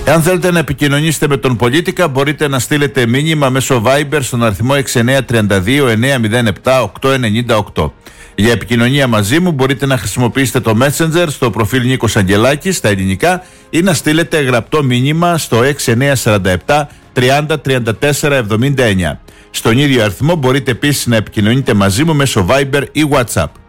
Εάν θέλετε να επικοινωνήσετε με τον Πολίτικα, μπορείτε να στείλετε μήνυμα μέσω Viber στον αριθμό 6932-907-898. Για επικοινωνία μαζί μου μπορείτε να χρησιμοποιήσετε το Messenger στο προφίλ Νίκος Αγγελάκης στα ελληνικά ή να στείλετε γραπτό μήνυμα στο 6947 30 34 79. Στον ίδιο αριθμό μπορείτε επίσης να επικοινωνείτε μαζί μου μέσω Viber ή WhatsApp.